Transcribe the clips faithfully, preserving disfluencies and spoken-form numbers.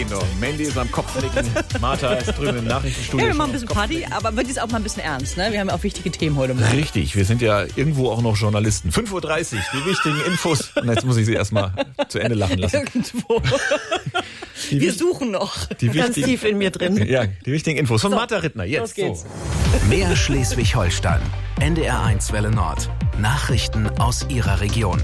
Mandy ist am Kopf nicken, Martha ist drüben im Nachrichtenstudio. Ja, wir machen ein bisschen Party, aber wird jetzt auch mal ein bisschen ernst, ne? Wir haben ja auch wichtige Themen heute Morgen. Richtig, wir sind ja irgendwo auch noch Journalisten. fünf Uhr dreißig, die wichtigen Infos. Und jetzt muss ich sie erstmal zu Ende lachen lassen. Irgendwo. Die Wir wichtig- suchen noch. die Ganz wichtigen, tief in mir drin. ja, die wichtigen Infos von Martha Rittner. Jetzt. Los geht's. So. Mehr Schleswig-Holstein. N D R eins Welle Nord. Nachrichten aus Ihrer Region.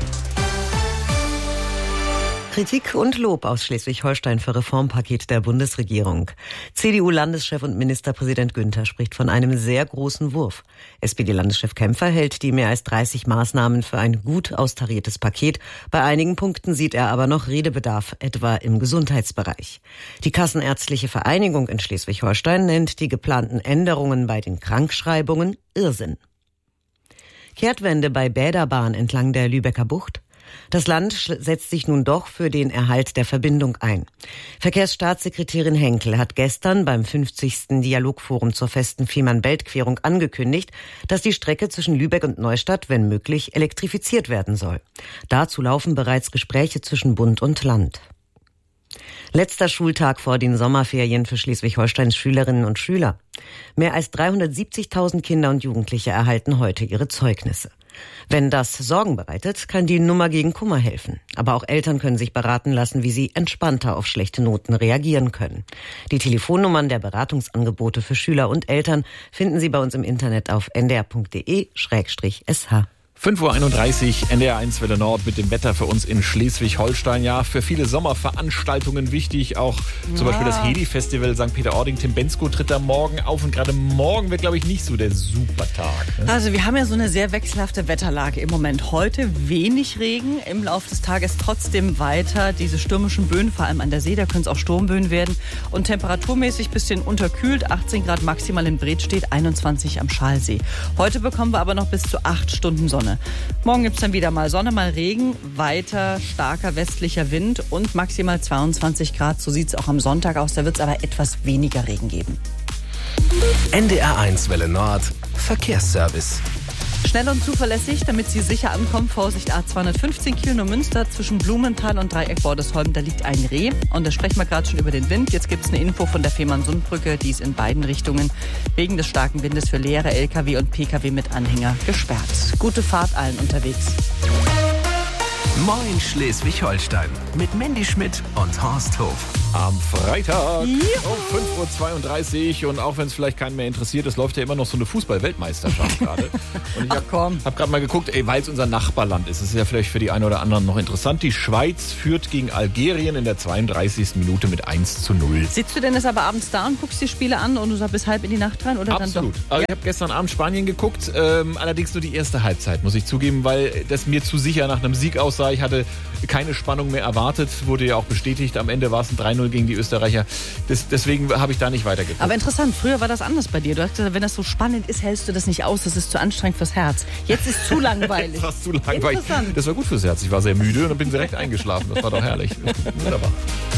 Kritik und Lob aus Schleswig-Holstein für Reformpaket der Bundesregierung. C D U-Landeschef und Ministerpräsident Günther spricht von einem sehr großen Wurf. S P D-Landeschef Kämpfer hält die mehr als dreißig Maßnahmen für ein gut austariertes Paket. Bei einigen Punkten sieht er aber noch Redebedarf, etwa im Gesundheitsbereich. Die Kassenärztliche Vereinigung in Schleswig-Holstein nennt die geplanten Änderungen bei den Krankschreibungen Irrsinn. Kehrtwende bei Bäderbahn entlang der Lübecker Bucht. Das Land setzt sich nun doch für den Erhalt der Verbindung ein. Verkehrsstaatssekretärin Henkel hat gestern beim fünfzigsten Dialogforum zur festen Fehmarn-Belt-Querung angekündigt, dass die Strecke zwischen Lübeck und Neustadt, wenn möglich, elektrifiziert werden soll. Dazu laufen bereits Gespräche zwischen Bund und Land. Letzter Schultag vor den Sommerferien für Schleswig-Holsteins Schülerinnen und Schüler. Mehr als dreihundertsiebzigtausend Kinder und Jugendliche erhalten heute ihre Zeugnisse. Wenn das Sorgen bereitet, kann die Nummer gegen Kummer helfen. Aber auch Eltern können sich beraten lassen, wie sie entspannter auf schlechte Noten reagieren können. Die Telefonnummern der Beratungsangebote für Schüler und Eltern finden Sie bei uns im Internet auf n d r punkt d e slash s h. fünf Uhr einunddreißig, N D R eins Welle Nord mit dem Wetter für uns in Schleswig-Holstein. Ja, für viele Sommerveranstaltungen wichtig. Auch zum Ja. Beispiel das Heli-Festival Sankt Peter-Ording. Tim Bensko tritt da morgen auf. Und gerade morgen wird, glaube ich, nicht so der Supertag. Ne? Also wir haben ja so eine sehr wechselhafte Wetterlage im Moment. Heute wenig Regen, im Laufe des Tages trotzdem weiter diese stürmischen Böen, vor allem an der See, da können es auch Sturmböen werden. Und temperaturmäßig bisschen unterkühlt, achtzehn Grad maximal in Bredstedt, einundzwanzig am Schalsee. Heute bekommen wir aber noch bis zu acht Stunden Sonne. Morgen gibt es dann wieder mal Sonne, mal Regen, weiter starker westlicher Wind und maximal zweiundzwanzig Grad. So sieht es auch am Sonntag aus, da wird es aber etwas weniger Regen geben. N D R eins Welle Nord. Verkehrsservice. Schnell und zuverlässig, damit Sie sicher ankommen. Vorsicht, A zweihundertfünfzehn Kiel Münster zwischen Blumenthal und Dreieck Bordesholm. Da liegt ein Reh. Und da sprechen wir gerade schon über den Wind. Jetzt gibt es eine Info von der Fehmarn-Sundbrücke. Die ist in beiden Richtungen wegen des starken Windes für leere L K W und P K W mit Anhänger gesperrt. Gute Fahrt allen unterwegs. Moin Schleswig-Holstein. Mit Mandy Schmidt und Horst Hof. Am Freitag um fünf Uhr zweiunddreißig. Und auch wenn es vielleicht keinen mehr interessiert, es läuft ja immer noch so eine Fußball-Weltmeisterschaft gerade. Und ich Ach komm. habe gerade mal geguckt, weil es unser Nachbarland ist. Es ist ja vielleicht für die einen oder anderen noch interessant. Die Schweiz führt gegen Algerien in der zweiunddreißigsten Minute mit eins zu null. Sitzt du denn jetzt aber abends da und guckst die Spiele an und du sagst bis halb in die Nacht rein? Oder Absolut. Dann doch? Also ich habe gestern Abend Spanien geguckt, ähm, allerdings nur die erste Halbzeit, muss ich zugeben, weil das mir zu sicher nach einem Sieg aussah. Ich hatte keine Spannung mehr erwartet, wurde ja auch bestätigt. Am Ende war es ein drei null gegen die Österreicher. Das, deswegen habe ich da nicht weitergeguckt. Aber interessant, früher war das anders bei dir. Du hast gesagt, wenn das so spannend ist, hältst du das nicht aus. Das ist zu anstrengend fürs Herz. Jetzt ist zu langweilig. Das war zu langweilig. Interessant. Das war gut fürs Herz. Ich war sehr müde und dann bin direkt eingeschlafen. Das war doch herrlich. Wunderbar.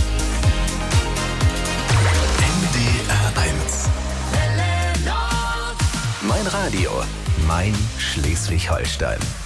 N D R eins. Mein Radio. Mein Schleswig-Holstein.